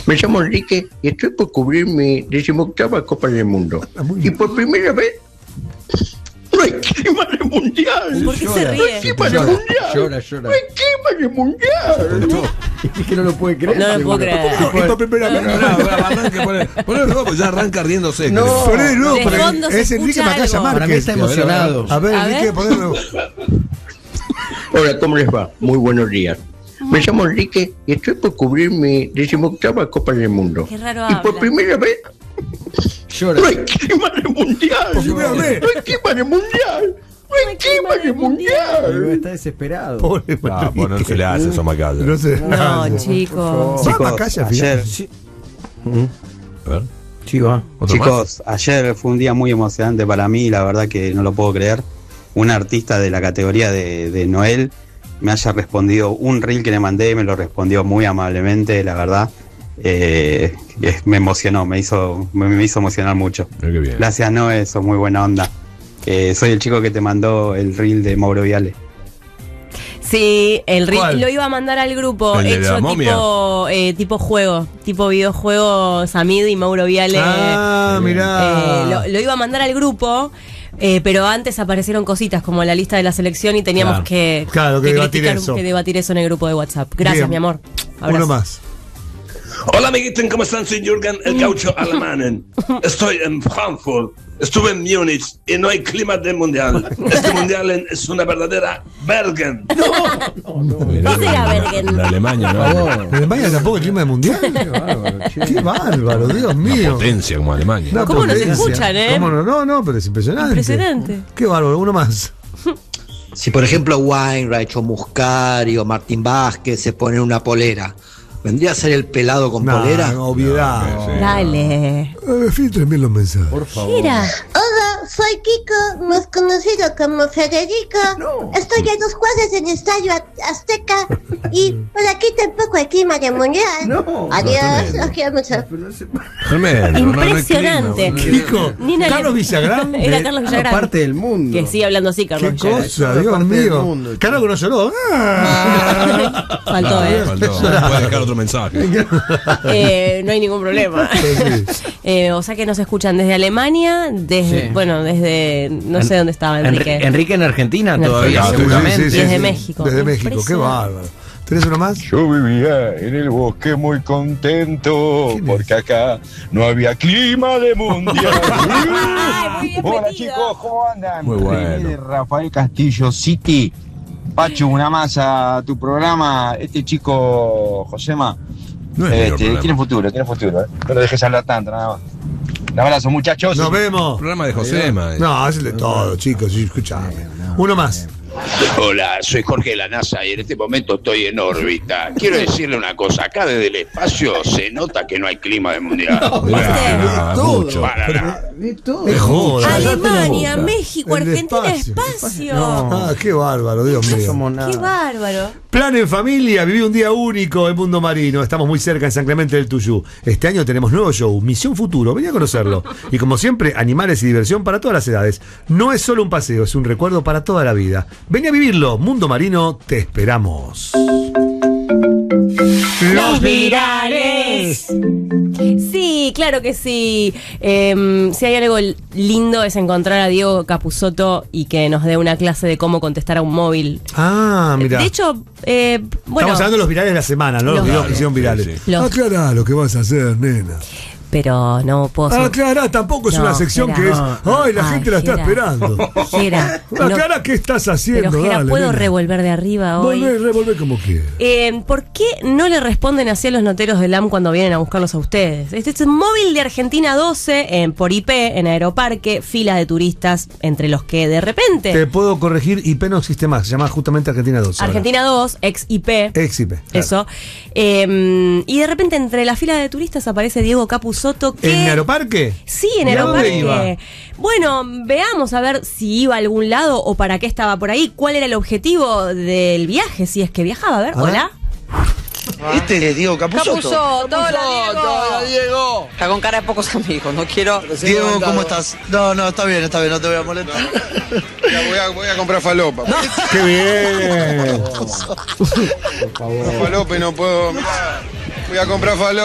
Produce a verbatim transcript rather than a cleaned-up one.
Me llamo Enrique y estoy por cubrir mi decimoctava Copa del Mundo. Y por primera vez no hay clima del mundial. ¿Por qué no se ríe? hay clima del mundial. Llora, llora. No hay clima del mundial. Es que no lo puede creer. No lo puedo creer. Y por primera vez. Arranque, poné, poné de nuevo, porque ya arranca riéndose. No. creo. Poné de nuevo, De porque fondo se es Enrique escucha Macaya algo. Márquez. Para mí está emocionado. A ver, A Enrique, ver. poné de nuevo. Hola, ¿cómo les va? Muy buenos días. Me llamo Enrique y estoy por cubrir mi decimoctava Copa del Mundo. Qué raro Y por habla. primera vez Llora. no hay clima del mundial. Por primera vez. No hay clima del mundial. No hay clima del Pero mundial. está desesperado. Pobre Ah, pues no se le hace eso a Macaya. No sé. No, chicos. Va Macaya, fíjate. ayer, A ver, Sí, va. ¿otro más? chicos, ayer fue un día muy emocionante para mí, la verdad que no lo puedo creer. Un artista de la categoría de, de Noel me haya respondido un reel que le mandé, me lo respondió muy amablemente, la verdad. Eh, es- me emocionó, me hizo, me, me hizo emocionar mucho. Mira qué bien. Gracias, Noel, sos muy buena onda. Eh, soy el chico que te mandó el reel de Mauro Viale. Sí, el ri- ¿Cuál? lo iba a mandar al grupo, ¿El de hecho la momia? tipo, eh, tipo juego, tipo videojuego, Samid y Mauro Viale. Ah, mirá. eh, lo, lo iba a mandar al grupo, eh, pero antes aparecieron cositas como la lista de la selección y teníamos Claro. que, Claro, que debatir criticar, eso. que debatir eso en el grupo de WhatsApp. Gracias, Bien. mi amor. Abrazo. Uno más. Hola, amiguitos, ¿cómo están? Soy Jürgen, el gaucho alemán. Estoy en Frankfurt, estuve en Múnich y no hay clima del mundial. Este mundial es una verdadera Bergen. ¿Qué será Bergen? En Alemania, ¿no? ¿En Alemania tampoco el clima del mundial? Qué bárbaro, che. Qué bárbaro, Dios mío. Potencia como Alemania. Una ¿Cómo nos potencia. escuchan, eh? ¿Cómo no? No, no, pero es impresionante. Impresionante. Qué bárbaro, uno más. Si por ejemplo Wainwright o Muscari o Martín Vázquez se ponen una polera, ¿vendría a ser el pelado con Nah, polera? obviedad. No, sí. Dale. Eh, filtren bien los mensajes. Por favor. Mira. Hola, soy Kiko, más conocido como Federico. Estoy a dos cuadras del Estadio A- Azteca y por aquí tampoco hay clima de mundial. No. Adiós, los quiero mucho. Tremendo. no, no hay Impresionante. clima, Kiko, Ni una- Carlos Villagrán. Era de- Carlos Villagrán. Parte del mundo. Que sigue hablando así, Carlos Qué Villagrán. cosa, Eso es Dios parte del mío. mundo, Carlos que no lloró. Ah. Faltó, ¿eh? Faltó. Puede dejar otro mensaje. Eh, no hay ningún problema. Sí. Eh, o sea que nos escuchan desde Alemania, desde, Sí. bueno, desde, no sé dónde estaba Enrique. Enrique, Enrique en Argentina En todavía, Argentina. seguramente. Sí, sí, sí, Desde sí. México. Desde México, qué Impresionante. bárbaro. ¿Tenés uno más? Yo vivía en el bosque muy contento ¿Quién es? porque acá no había clima de mundial. Ay, muy bien Hola metido. chicos, ¿cómo andan? Muy bueno. De Rafael Castillo City. Pacho, una más a tu programa. Este chico, Josema, No es mío el este, programa. tiene futuro, tiene futuro. ¿eh? No lo dejes hablar tanto, nada más. Un abrazo, muchachos. Nos vemos. Programa de Josema. eh. No, hazle todo, chicos. sí, Escuchame. Uno más. Hola, soy Jorge de la NASA y en este momento estoy en órbita. Quiero decirle una cosa, acá desde el espacio se nota que no hay clima de mundial. Mirá, todo. mucho. Para nada. De todo. Me joda. Alemania, boca. México, El Argentina, espacio. espacio. No. Ah, qué bárbaro, Dios No mío. somos nada. Qué bárbaro. Plan en familia, viví un día único en Mundo Marino. Estamos muy cerca en San Clemente del Tuyú. Este año tenemos nuevo show, Misión Futuro. Vení a conocerlo. Y como siempre, animales y diversión para todas las edades. No es solo un paseo, es un recuerdo para toda la vida. Vení a vivirlo. Mundo Marino, te esperamos. Los virales. Sí, claro que sí. Eh, si hay algo lindo es encontrar a Diego Capusotto y que nos dé una clase de cómo contestar a un móvil. Ah, mira. De hecho, eh, bueno, Estamos hablando de los virales de la semana, ¿no? Los, Los- videos que hicieron virales. Sí, sí. Los- Aclará lo que vas a hacer, nena. pero no puedo ser- Aclará, tampoco es No, una sección Jera. que es. Ay, la Ay, gente la está Jera. esperando. Jera, no- Aclará qué estás haciendo. pero Jera, dale, ¿puedo nena. revolver de arriba hoy? Volvé, revolvé como quieras. Eh, ¿Por qué no le responden así a los noteros del A M cuando vienen a buscarlos a ustedes? Este es un móvil de Argentina doce en, por I P en Aeroparque, fila de turistas entre los que de repente Te puedo corregir, I P no existe más, se llama justamente Argentina dos. ahora. Argentina dos, ex I P, Ex I P. claro. eso, eh, y de repente entre la fila de turistas aparece Diego Capusotto que... ¿En Aeroparque? Sí, en ¿Y a dónde Aeroparque. Bueno, veamos a ver si iba a algún lado o para qué estaba por ahí, cuál era el objetivo del viaje, si es que viajaba. A ver, A ver. hola. Este es Diego Capusotto. Capusotto, hola Diego. Está con cara de pocos amigos, no quiero. Diego, ¿cómo estás? No, no, está bien, está bien, no te voy a molestar. Voy a, voy a comprar falopa. ¡Qué bien! Falopa y no puedo. Mirá, voy a comprar falopa.